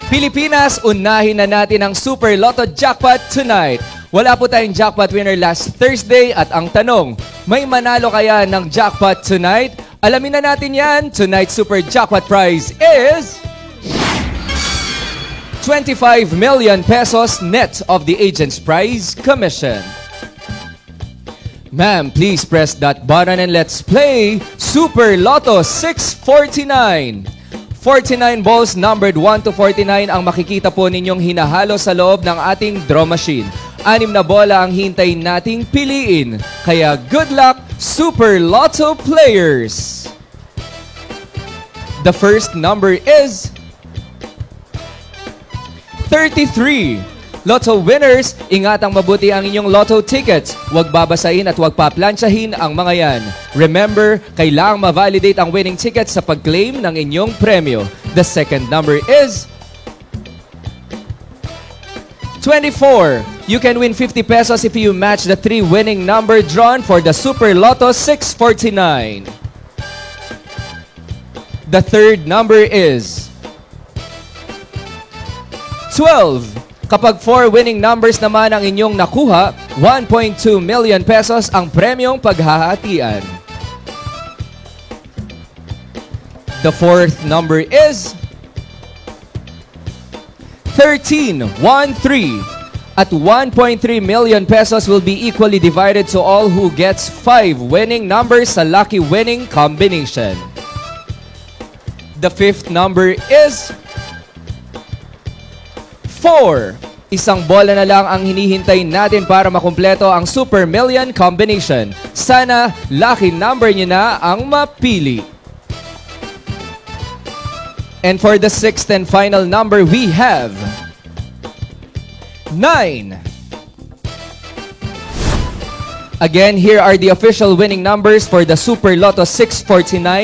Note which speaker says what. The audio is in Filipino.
Speaker 1: Pilipinas, unahin na natin ang Super Lotto Jackpot tonight. Wala po tayong jackpot winner last Thursday at ang tanong, may manalo kaya ng jackpot tonight? Alamin na natin yan. Tonight's Super Jackpot prize is 25 million pesos net of the agent's prize commission. Ma'am, please press that button and let's play Super Lotto 649. 49 balls numbered 1 to 49 ang makikita po ninyong hinahalo sa loob ng ating draw machine. 6 na bola ang hintayin nating piliin. Kaya good luck, Super Lotto players! The first number is 33. Lotto winners, ingatang mabuti ang inyong Lotto tickets. Huwag babasahin at huwag paplansyahin ang mga yan. Remember, kailangang ma-validate ang winning tickets sa pag-claim ng inyong premyo. The second number is 24. You can win 50 pesos if you match the 3 winning number drawn for the Super Lotto 649. The third number is 12. Kapag 4 winning numbers naman ang inyong nakuha, 1.2 million pesos ang premyong paghahatian. The fourth number is 13. At 1.3 million pesos will be equally divided to all who gets 5 winning numbers sa lucky winning combination. The fifth number is 4. Isang bola na lang ang hinihintay natin para makumpleto ang Super Million combination. Sana lucky number nyo na ang mapili. And for the sixth and final number, we have 9. Again, here are the official winning numbers for the Super Lotto 649.